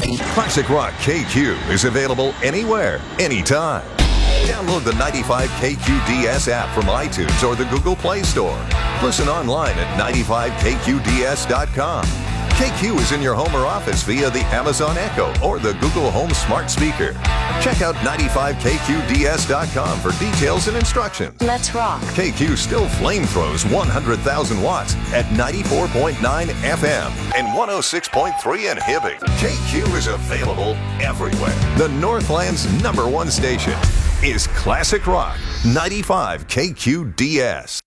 Classic Rock KQ is available anywhere, anytime. Download the 95 KQDS app from iTunes or the Google Play Store. Listen online at 95kqds.com. KQ is in your home or office via the Amazon Echo or the Google Home Smart Speaker. Check out 95kqds.com for details and instructions. Let's rock. KQ still flamethrowers 100,000 watts at 94.9 FM and 106.3 in Hibbing. KQ is available everywhere. The Northland's #1 station is Classic Rock 95 KQDS.